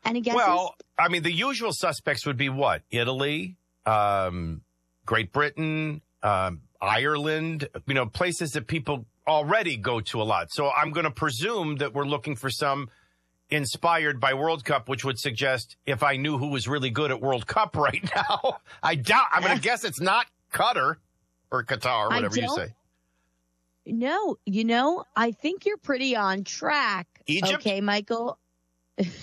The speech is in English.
Any guesses? Well, I mean, the usual suspects would be what? Italy, Great Britain, Ireland, places that people already go to a lot. So I'm going to presume that we're looking for some inspired by World Cup, which would suggest if I knew who was really good at World Cup right now, I'm going to guess it's not Qatar or Qatar, whatever you say. No, I think you're pretty on track. Egypt? Okay, Michael.